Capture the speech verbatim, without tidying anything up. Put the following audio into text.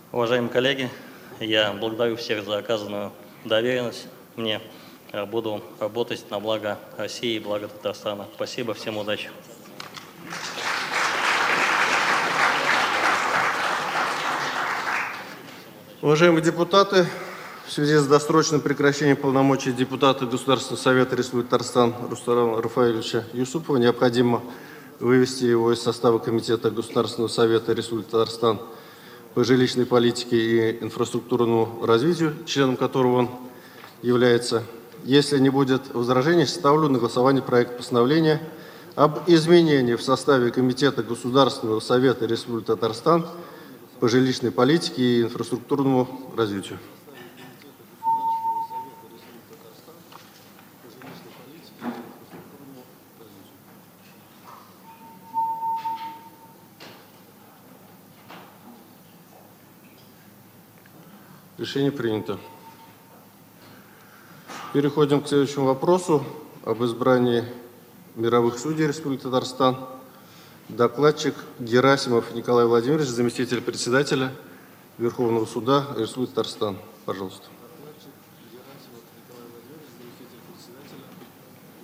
Уважаемые коллеги, я благодарю всех за оказанную доверенность мне. Буду работать на благо России и благо Татарстана. Спасибо, всем удачи. Уважаемые депутаты, в связи с досрочным прекращением полномочий депутата Государственного совета Республики Татарстан Рустама Рафаэльевича Юсупова необходимо вывести его из состава Комитета Государственного совета Республики Татарстан по жилищной политике и инфраструктурному развитию, членом которого он является. Если не будет возражений, ставлю на голосование проект постановления об изменении в составе Комитета Государственного совета Республики Татарстан по жилищной политике и инфраструктурному развитию. Решение принято. Переходим к следующему вопросу об избрании мировых судей Республики Татарстан. Докладчик Герасимов Николай Владимирович, заместитель председателя Верховного суда Республики Татарстан. Пожалуйста.